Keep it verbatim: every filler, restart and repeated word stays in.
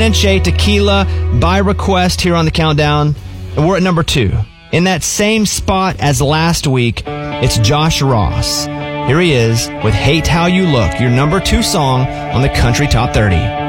Sanchez Tequila by request here on the countdown. And we're at number two. In that same spot as last week, it's Josh Ross. Here he is with Hate How You Look, your number two song on the Country Top thirty.